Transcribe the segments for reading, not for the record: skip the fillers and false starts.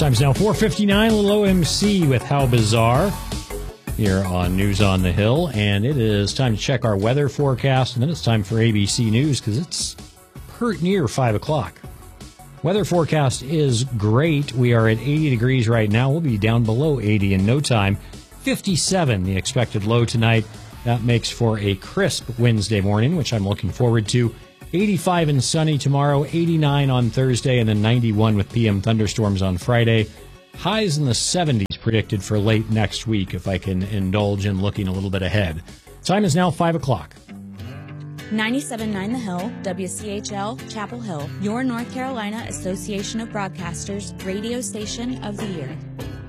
Time's now 4:59. Little OMC with How Bizarre here on News on the Hill. And it is time to check our weather forecast. And then it's time for ABC News because it's pert near 5 o'clock. Weather forecast is great. We are at 80 degrees right now. We'll be down below 80 in no time. 57 the expected low tonight. That makes for a crisp Wednesday morning, which I'm looking forward to. 85 and sunny tomorrow, 89 on Thursday, and then 91 with PM thunderstorms on Friday. Highs in the 70s predicted for late next week, if I can indulge in looking a little bit ahead. Time is now 5 o'clock. 97.9 The Hill, WCHL, Chapel Hill, your North Carolina Association of Broadcasters radio station of the year.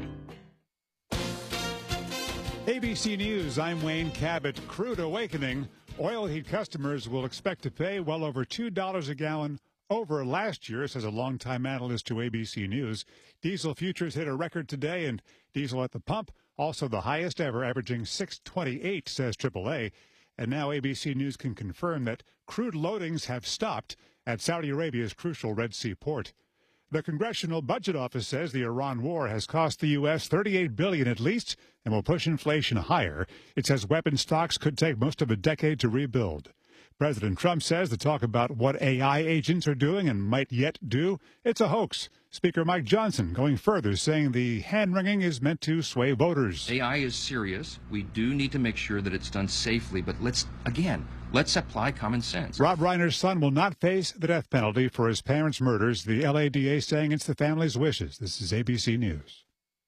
ABC News, I'm Wayne Cabot. Crude awakening. Oil heat customers will expect to pay well over $2 a gallon over last year, says a longtime analyst to ABC News. Diesel futures hit a record today, and diesel at the pump also the highest ever, averaging $6.28, says AAA. And now ABC News can confirm that crude loadings have stopped at Saudi Arabia's crucial Red Sea port. The Congressional Budget Office says the Iran war has cost the U.S. $38 billion at least and will push inflation higher. It says weapon stocks could take most of a decade to rebuild. President Trump says the talk about what AI agents are doing and might yet do, it's a hoax. Speaker Mike Johnson going further, saying the hand-wringing is meant to sway voters. AI is serious. We do need to make sure that it's done safely, but let's apply common sense. Rob Reiner's son will not face the death penalty for his parents' murders. The LADA saying it's the family's wishes. This is ABC News.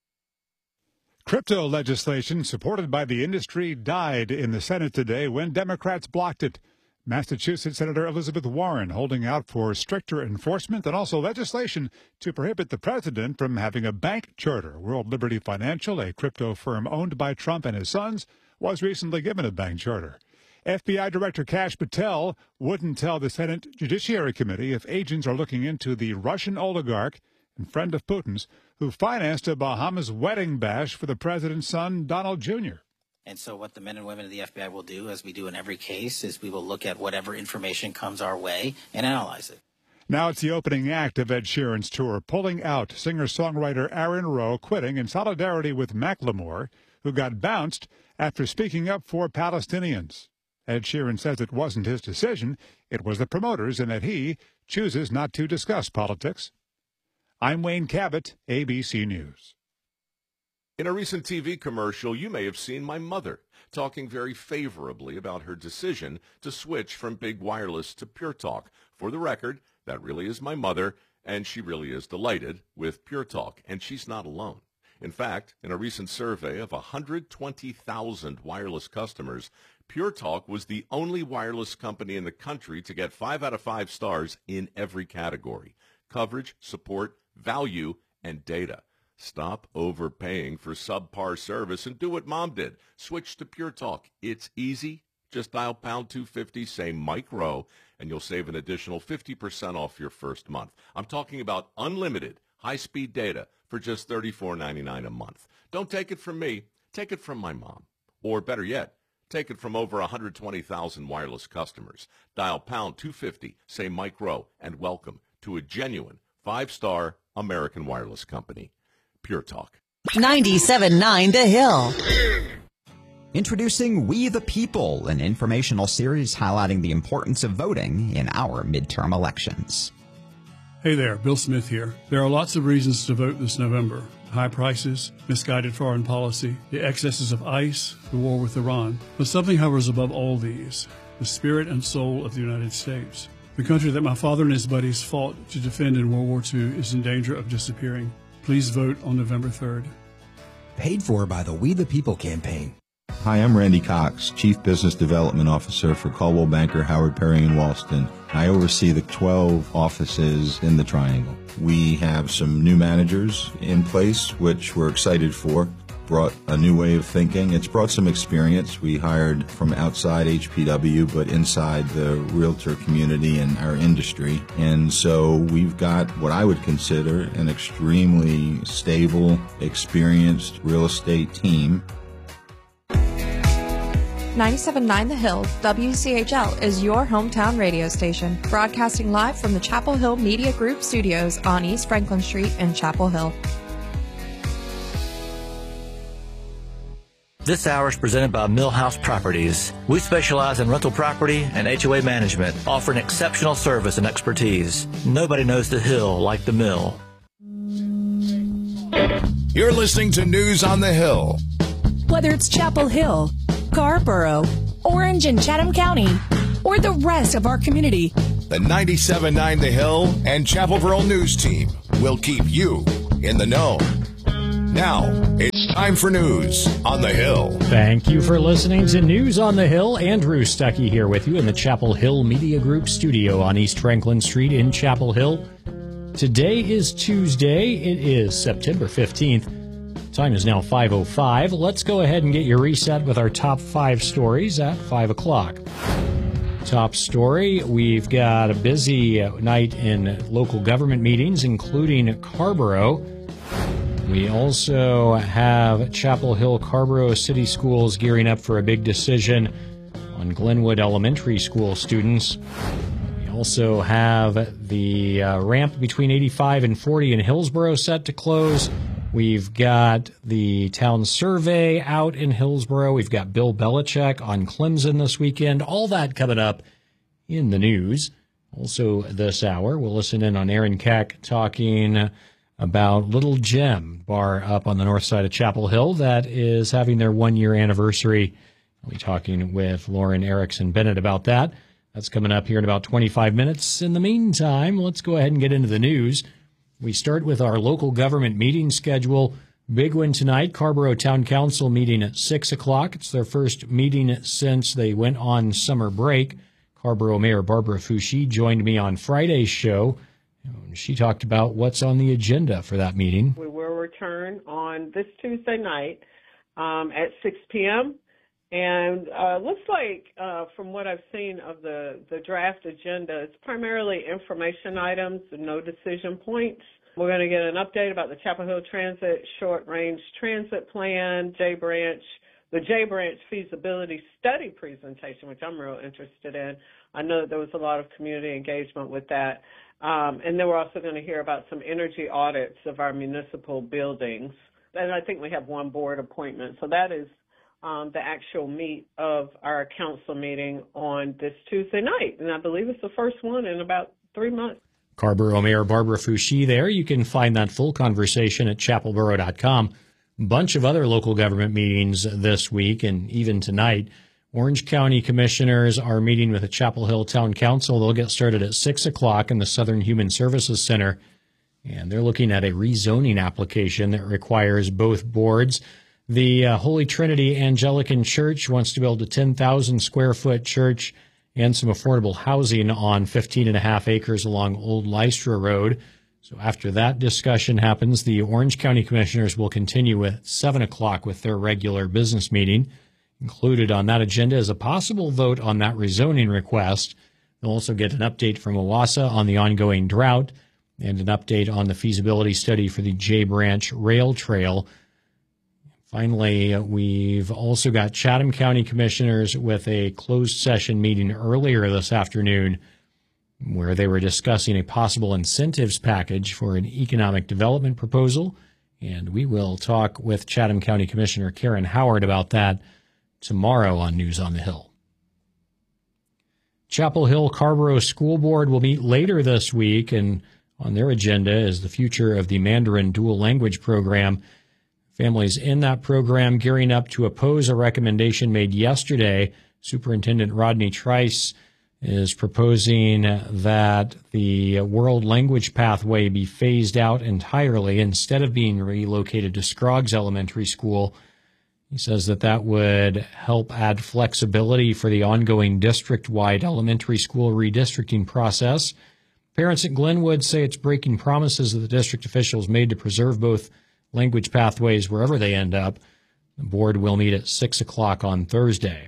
Crypto legislation supported by the industry died in the Senate today when Democrats blocked it. Massachusetts Senator Elizabeth Warren holding out for stricter enforcement and also legislation to prohibit the president from having a bank charter. World Liberty Financial, a crypto firm owned by Trump and his sons, was recently given a bank charter. FBI Director Kash Patel wouldn't tell the Senate Judiciary Committee if agents are looking into the Russian oligarch and friend of Putin's who financed a Bahamas wedding bash for the president's son, Donald Jr. And so what the men and women of the FBI will do, as we do in every case, is we will look at whatever information comes our way and analyze it. Now it's the opening act of Ed Sheeran's tour, pulling out singer-songwriter Aaron Rowe, quitting in solidarity with Macklemore, who got bounced after speaking up for Palestinians. Ed Sheeran says it wasn't his decision, it was the promoters, and that he chooses not to discuss politics. I'm Wayne Cabot, ABC News. In a recent TV commercial, you may have seen my mother talking very favorably about her decision to switch from big wireless to Pure Talk. For the record, that really is my mother, and she really is delighted with Pure Talk, and she's not alone. In fact, in a recent survey of 120,000 wireless customers, Pure Talk was the only wireless company in the country to get 5 out of 5 stars in every category: coverage, support, value, and data. Stop overpaying for subpar service and do what Mom did. Switch to Pure Talk. It's easy. Just dial pound 250, say Mike Rowe, and you'll save an additional 50% off your first month. I'm talking about unlimited high-speed data for just $34.99 a month. Don't take it from me. Take it from my mom. Or better yet, take it from over 120,000 wireless customers. Dial pound 250, say Mike Rowe, and welcome to a genuine 5-star American wireless company. Pure Talk. 97.9 The Hill. Introducing We the People, an informational series highlighting the importance of voting in our midterm elections. Hey there, Bill Smith here. There are lots of reasons to vote this November. High prices, misguided foreign policy, the excesses of ICE, the war with Iran. But something hovers above all these: the spirit and soul of the United States. The country that my father and his buddies fought to defend in World War II is in danger of disappearing. Please vote on November 3rd. Paid for by the We the People campaign. Hi, I'm Randy Cox, Chief Business Development Officer for Coldwell Banker, Howard Perry & Walston. I oversee the 12 offices in the Triangle. We have some new managers in place, which we're excited for. Brought a new way of thinking. It's brought some experience. We hired from outside HPW, but inside the realtor community and our industry. And so we've got what I would consider an extremely stable, experienced real estate team. 97.9 The Hill, WCHL is your hometown radio station, broadcasting live from the Chapel Hill Media Group studios on East Franklin Street in Chapel Hill. This hour is presented by Millhouse Properties. We specialize in rental property and HOA management, offering exceptional service and expertise. Nobody knows the Hill like the Mill. You're listening to News on the Hill. Whether it's Chapel Hill, Scarborough, Orange and Chatham County, or the rest of our community, the 97.9 The Hill and Chapel Borough News Team will keep you in the know. Now, it's time for News on the Hill. Thank you for listening to News on the Hill. Andrew Stuckey here with you in the Chapel Hill Media Group studio on East Franklin Street in Chapel Hill. Today is Tuesday. It is September 15th. Time is now 5:05. Let's go ahead and get you reset with our top 5 stories at 5 o'clock. Top story, we've got a busy night in local government meetings, including Scarborough. We also have Chapel Hill Scarborough City Schools gearing up for a big decision on Glenwood Elementary School students. We also have the ramp between 85 and 40 in Hillsborough set to close. We've got the town survey out in Hillsborough. We've got Bill Belichick on Clemson this weekend. All that coming up in the news. Also this hour, we'll listen in on Aaron Keck talking about Little Gem bar up on the north side of Chapel Hill that is having their 1-year anniversary. I'll be talking with Lauren Erickson Bennett about that. That's coming up here in about 25 minutes. In the meantime, let's go ahead and get into the news. We start with our local government meeting schedule. Big one tonight, Scarborough Town Council meeting at 6 o'clock. It's their first meeting since they went on summer break. Scarborough Mayor Barbara Foushee joined me on Friday's show. She talked about what's on the agenda for that meeting. We will return on this Tuesday night at 6 p.m. And looks like, from what I've seen of the draft agenda, it's primarily information items and no decision points. We're going to get an update about the Chapel Hill Transit Short-Range Transit Plan, the J Branch Feasibility Study presentation, which I'm real interested in. I know that there was a lot of community engagement with that. And then we're also going to hear about some energy audits of our municipal buildings. And I think we have one board appointment. So that is the actual meat of our council meeting on this Tuesday night. And I believe it's the first one in about 3 months. Scarborough Mayor Barbara Foushee there. You can find that full conversation at chapelborough.com. A bunch of other local government meetings this week and even tonight. Orange County commissioners are meeting with the Chapel Hill Town Council. They'll get started at 6 o'clock in the Southern Human Services Center. And they're looking at a rezoning application that requires both boards. The Holy Trinity Anglican Church wants to build a 10,000 square foot church and some affordable housing on 15.5 acres along Old Lystra Road. So after that discussion happens, the Orange County commissioners will continue at 7 o'clock with their regular business meeting. Included on that agenda is a possible vote on that rezoning request. They'll also get an update from OWASA on the ongoing drought and an update on the feasibility study for the J Branch Rail Trail. Finally, we've also got Chatham County commissioners with a closed session meeting earlier this afternoon where they were discussing a possible incentives package for an economic development proposal. And we will talk with Chatham County Commissioner Karen Howard about that tomorrow on News on the Hill. Chapel Hill Scarborough School Board will meet later this week, and on their agenda is the future of the Mandarin dual language program. Families in that program gearing up to oppose a recommendation made yesterday. Superintendent Rodney Trice is proposing that the world language pathway be phased out entirely instead of being relocated to Scroggs Elementary School. He says that would help add flexibility for the ongoing district-wide elementary school redistricting process. Parents at Glenwood say it's breaking promises that the district officials made to preserve both language pathways wherever they end up. The board will meet at 6 o'clock on Thursday.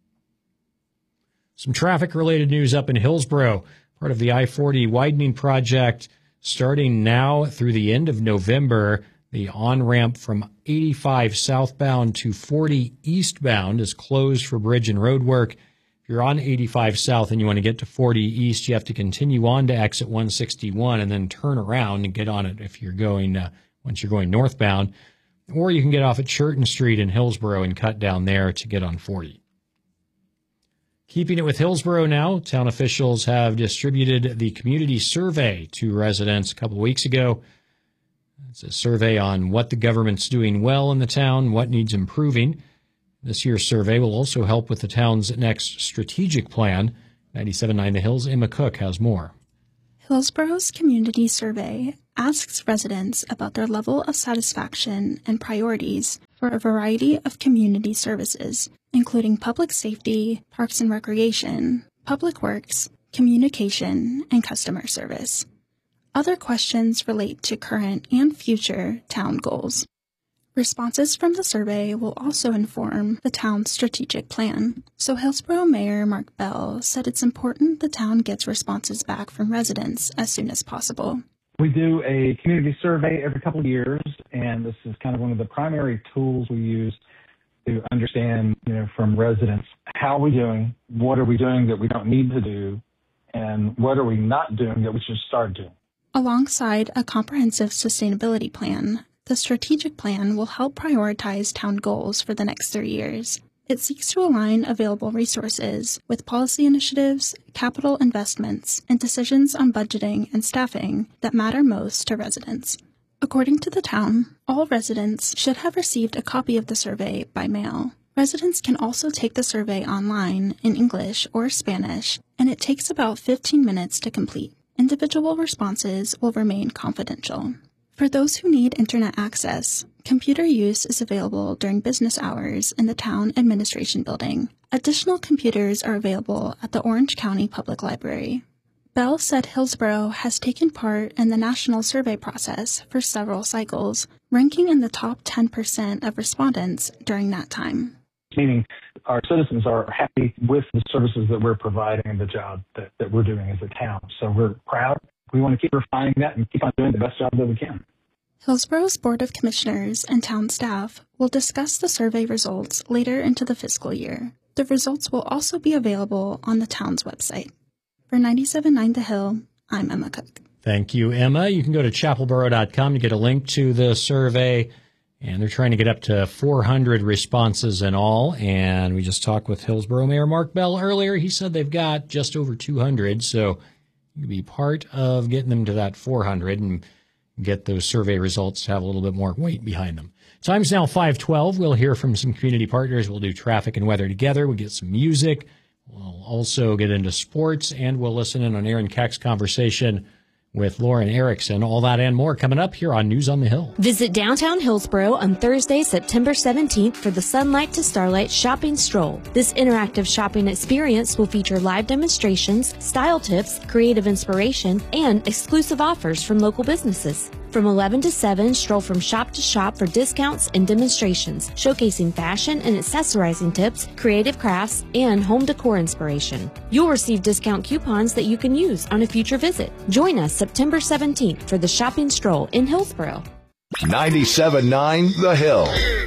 Some traffic-related news up in Hillsborough, part of the I-40 widening project starting now through the end of November. The on-ramp from 85 southbound to 40 eastbound is closed for bridge and road work. If you're on 85 south and you want to get to 40 east, you have to continue on to exit 161 and then turn around and get on it if you're going once you're going northbound. or you can get off at Churton Street in Hillsborough and cut down there to get on 40. Keeping it with Hillsborough now, town officials have distributed the community survey to residents a couple of weeks ago. It's a survey on what the government's doing well in the town, what needs improving. This year's survey will also help with the town's next strategic plan. 97.9 The Hills' Emma Cook has more. Hillsborough's community survey asks residents about their level of satisfaction and priorities for a variety of community services, including public safety, parks and recreation, public works, communication, and customer service. Other questions relate to current and future town goals. Responses from the survey will also inform the town's strategic plan. So Hillsborough Mayor Mark Bell said it's important the town gets responses back from residents as soon as possible. We do a community survey every couple of years, and this is kind of one of the primary tools we use to understand, from residents, how are we doing, what are we doing that we don't need to do, and what are we not doing that we should start doing. Alongside a comprehensive sustainability plan, the strategic plan will help prioritize town goals for the next 3 years. It seeks to align available resources with policy initiatives, capital investments, and decisions on budgeting and staffing that matter most to residents. According to the town, all residents should have received a copy of the survey by mail. Residents can also take the survey online in English or Spanish, and it takes about 15 minutes to complete. Individual responses will remain confidential. For those who need internet access, computer use is available during business hours in the town administration building. Additional computers are available at the Orange County Public Library. Bell said Hillsborough has taken part in the national survey process for several cycles, ranking in the top 10% of respondents during that time. Meaning our citizens are happy with the services that we're providing and the job that we're doing as a town. So we're proud. We want to keep refining that and keep on doing the best job that we can. Hillsborough's Board of Commissioners and town staff will discuss the survey results later into the fiscal year. The results will also be available on the town's website. For 97.9 The Hill, I'm Emma Cook. Thank you, Emma. You can go to chapelboro.com to get a link to the survey, and they're trying to get up to 400 responses in all. And we just talked with Hillsborough Mayor Mark Bell earlier. He said they've got just over 200, so you can be part of getting them to that 400 and get those survey results to have a little bit more weight behind them. Time's now 5:12. We'll hear from some community partners. We'll do traffic and weather together. We'll get some music. We'll also get into sports, and we'll listen in on Aaron Keck's conversation with Lauren Erickson. All that and more coming up here on News on the Hill. Visit downtown Hillsborough on Thursday, September 17th for the Sunlight to Starlight Shopping Stroll. This interactive shopping experience will feature live demonstrations, style tips, creative inspiration, and exclusive offers from local businesses. From 11 to 7, stroll from shop to shop for discounts and demonstrations, showcasing fashion and accessorizing tips, creative crafts, and home decor inspiration. You'll receive discount coupons that you can use on a future visit. Join us September 17th for the shopping stroll in Hillsborough. 97.9 The Hill.